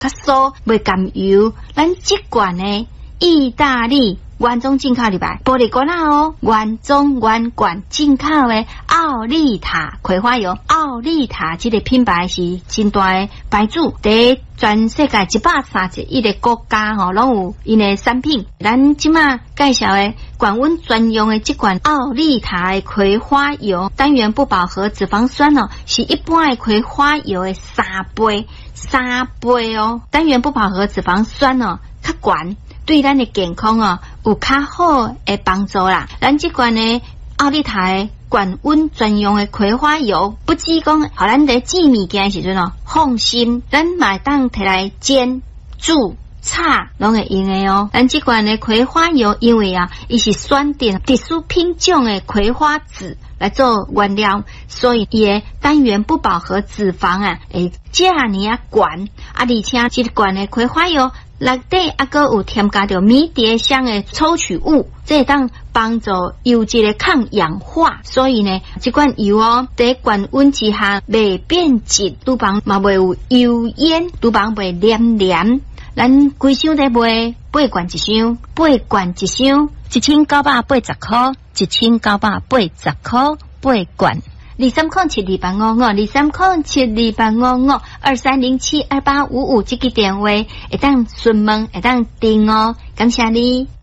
较酥，袂甘油。咱这罐呢，意大利原装进口入来，玻璃罐啊哦，原装原罐进口的奥利塔葵花油。奥利塔这个品牌是真大的牌子，在全世界131个国家吼，拢有因的产品。咱即马介绍的管温专用的这款奥利塔的葵花油，单元不饱和脂肪酸哦，是一般的葵花油的3倍哦，单元不饱和脂肪酸哦较悬。对咱的健康哦有较好的帮助啦。咱这款呢奥利塔的管温专用的葵花油，不只讲，互咱在煮物件的时阵哦放心，咱嘛当摕来煎、煮、炒拢会用的哦。咱这款的葵花油，因为啊，伊是选定特殊品种的葵花籽来做原料，所以伊的单元不饱和脂肪啊，会这样啊悬啊，而且这罐的葵花油内底还阁有添加着迷迭香的抽取物，这会当帮助油脂的抗氧化。所以呢，这款油哦，在高温之下袂变质，厨房嘛袂有油烟，厨房袂黏黏。咱规箱在卖8罐一箱，8罐一箱，1980块，1980块8罐。23072855，23072855，23072855这个电话会当询问，会当订哦，感谢你。